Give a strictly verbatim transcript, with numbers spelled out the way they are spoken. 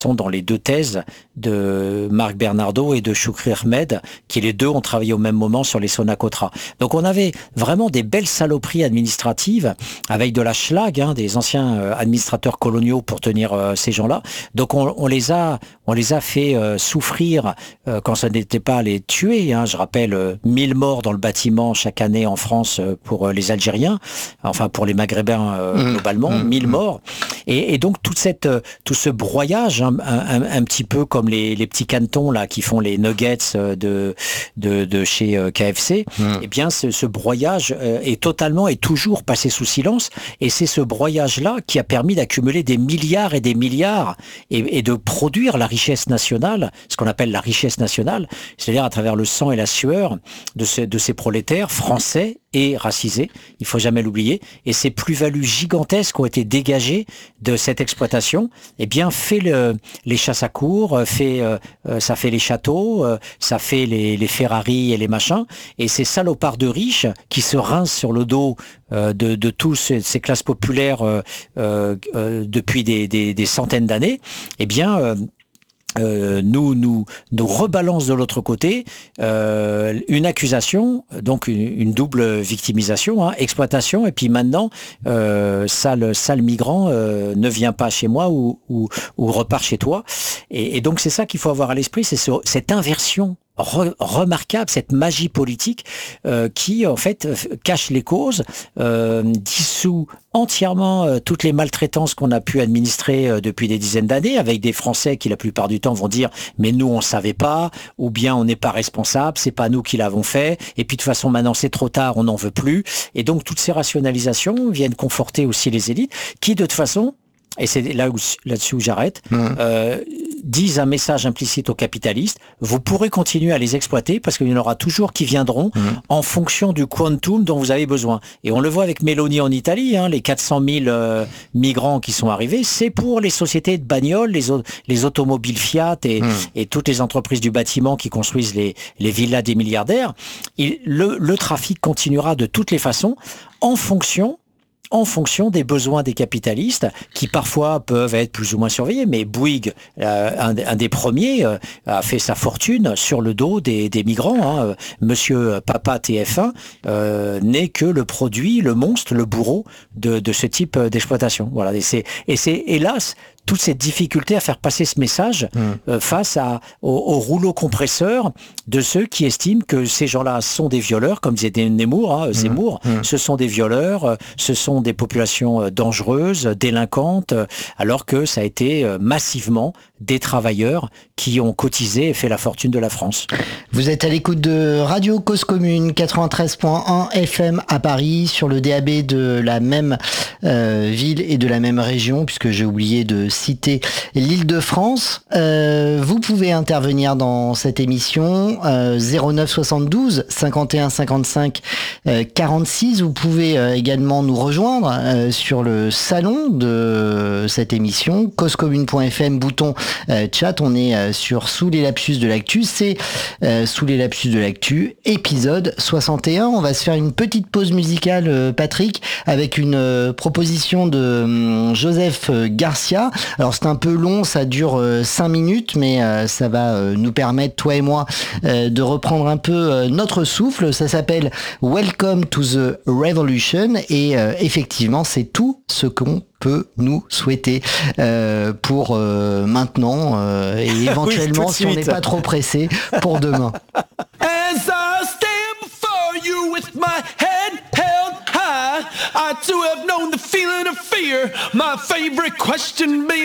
sont dans les deux thèses de Marc Bernardo et de Choukri Ahmed, qui les deux ont travaillé au même moment sur les Sonacotra. Donc on avait vraiment des belles saloperies administratives avec de la schlag, hein, des anciens euh, administrateurs coloniaux pour tenir euh, ces gens-là. Donc on, on les a, on les a fait euh, souffrir euh, quand ça n'était pas à les tuer. Hein. Je rappelle euh, mille morts dans le bâtiment chaque année en France euh, pour euh, les Algériens, enfin pour les Maghrébins euh, mmh. globalement, mmh. mille morts. Et, et donc toute cette, euh, tout ce broyage, hein, un, un, un petit peu comme les, les petits cantons là qui font les nuggets de de, de chez K F C. Mmh. Eh bien, ce, ce broyage est totalement et toujours passé sous silence. Et c'est ce broyage là qui a permis d'accumuler des milliards et des milliards et, et de produire la richesse nationale, ce qu'on appelle la richesse nationale, c'est-à-dire à travers le sang et la sueur de, ce, de ces prolétaires français et racisés, il faut jamais l'oublier, et ces plus-values gigantesques ont été dégagées de cette exploitation, eh bien fait le, les chasses à courre, fait, euh, ça fait les châteaux, euh, ça fait les, les Ferrari et les machins, et ces salopards de riches qui se rincent sur le dos euh, de, de tous ces, ces classes populaires euh, euh, euh, depuis des, des, des centaines d'années, eh bien... Euh, Euh, nous, nous, nous rebalance de l'autre côté euh, une accusation, donc une, une double victimisation, hein, exploitation, et puis maintenant, euh, sale, sale migrant euh, ne vient pas chez moi ou, ou, ou repart chez toi. Et, et donc c'est ça qu'il faut avoir à l'esprit, c'est ce, cette inversion Re, remarquable, cette magie politique euh, qui en fait cache les causes, euh, dissout entièrement euh, toutes les maltraitances qu'on a pu administrer euh, depuis des dizaines d'années, avec des Français qui la plupart du temps vont dire mais nous on savait pas, ou bien on n'est pas responsable, c'est pas nous qui l'avons fait, et puis de toute façon maintenant c'est trop tard, on n'en veut plus, et donc toutes ces rationalisations viennent conforter aussi les élites qui de toute façon, et c'est là où, là-dessus où j'arrête, mmh. euh, disent un message implicite aux capitalistes, vous pourrez continuer à les exploiter parce qu'il y en aura toujours qui viendront mmh. en fonction du quantum dont vous avez besoin. Et on le voit avec Meloni en Italie, hein, les quatre cent mille euh, migrants qui sont arrivés, c'est pour les sociétés de bagnoles, les, les automobiles Fiat et, mmh. et toutes les entreprises du bâtiment qui construisent les, les villas des milliardaires. Il, le, le trafic continuera de toutes les façons en fonction en fonction des besoins des capitalistes, qui parfois peuvent être plus ou moins surveillés, mais Bouygues, euh, un, un des premiers, euh, a fait sa fortune sur le dos des, des migrants. Hein. Monsieur Papa T F un euh, n'est que le produit, le monstre, le bourreau de, de ce type d'exploitation. Voilà. Et c'est, et c'est hélas toute cette difficulté à faire passer ce message mmh. euh, face à, au, au rouleau compresseur de ceux qui estiment que ces gens-là sont des violeurs, comme disait Zemmour, hein, Zemmour, mmh. ce sont des violeurs, euh, ce sont des populations euh, dangereuses, délinquantes, euh, alors que ça a été euh, massivement des travailleurs qui ont cotisé et fait la fortune de la France. Vous êtes à l'écoute de Radio Cause Commune, quatre-vingt-treize point un F M à Paris, sur le D A B de la même euh, ville et de la même région, puisque j'ai oublié de citer l'Île-de-France. Euh, vous pouvez intervenir dans cette émission, euh, zéro neuf soixante-douze cinquante et un cinquante-cinq euh, quarante-six. Vous pouvez euh, également nous rejoindre euh, sur le salon de cette émission, causecommune point f m, bouton euh, chat. On est euh, sur Sous les lapsus de l'actu. C'est euh, Sous les lapsus de l'actu, épisode soixante et un. On va se faire une petite pause musicale, euh, Patrick, avec une euh, proposition de euh, Joseph Garcia. Alors c'est un peu long, ça dure euh, cinq minutes, mais euh, ça va euh, nous permettre, toi et moi, euh, de reprendre un peu euh, notre souffle. Ça s'appelle Welcome to the Revolution, et euh, effectivement c'est tout ce qu'on peut nous souhaiter euh, pour euh, maintenant euh, et éventuellement oui, si on n'est pas trop pressé pour demain. As I stand before you with my head held high, I too have known the feeling of fear, my favorite question being